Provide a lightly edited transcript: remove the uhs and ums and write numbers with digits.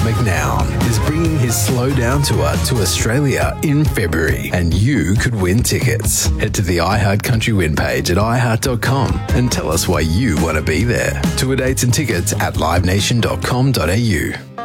McNown is bringing his Slow Down tour to Australia in February, and you could win tickets. Head to the iHeart Country Win page at iHeart.com and tell us why you want to be there. Tour dates and tickets at livenation.com.au.